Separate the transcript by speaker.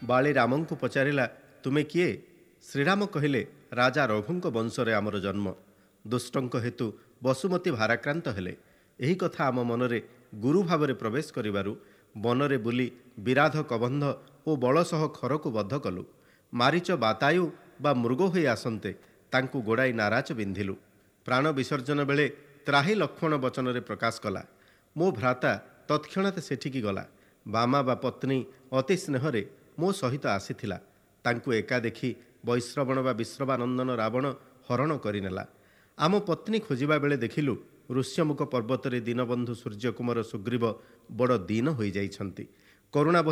Speaker 1: ବାଳି ରାମଙ୍କୁ ପଚାରିଲା, ତୁମେ କିଏ? ଶ୍ରୀରାମ କହିଲେ, ରାଜା ରଘୁଙ୍କ ବଂଶରେ ଆମର ଜନ୍ମ। ଦୁଷ୍ଟଙ୍କ ହେତୁ ବସୁମତୀ ଭାରାକ୍ରାନ୍ତ ହେଲେ। ଏହି କଥା ଆମ ମନରେ ଗୁରୁ ଭାବରେ ପ୍ରବେଶ କରିବାରୁ ବନରେ ବୁଲି ବିରାଧ କବନ୍ଧ ଓ ବଳ ସହ ଖରକୁ ବଦ୍ଧ କଲୁ। ମାରିଚ ବାତାୟୁ ବା ମୃଗ ହୋଇ ଆସନ୍ତେ ତାଙ୍କୁ ଗୋଡ଼ାଇ ନାରାଜ ବିନ୍ଧିଲୁ। ପ୍ରାଣ ବିସର୍ଜନ ବେଳେ ତ୍ରାହି ଲକ୍ଷ୍ମଣ ବଚନରେ ପ୍ରକାଶ କଲା। ମୋ ଭ୍ରାତା ତତ୍କ୍ଷଣାତ୍ ସେଠିକି ଗଲା। ବାମା ବା ପତ୍ନୀ ଅତି ସ୍ନେହରେ ମୋ ସହିତ ଆସିଥିଲା। ତାଙ୍କୁ ଏକା ଦେଖି ବୈଶ୍ରବଣ ବା ବିଶ୍ରବାନନ୍ଦନ ରାବଣ ହରଣ କରିନେଲା। ଆମ ପତ୍ନୀ ଖୋଜିବା ବେଳେ ଦେଖିଲୁ ଋଷ୍ୟମୁଖ ପର୍ବତରେ ଦୀନବନ୍ଧୁ ସୂର୍ଯ୍ୟକୁମାର ସୁଗ୍ରୀବ ବଡ଼ ଦୀନ ହୋଇଯାଇଛନ୍ତି। କରୁଣା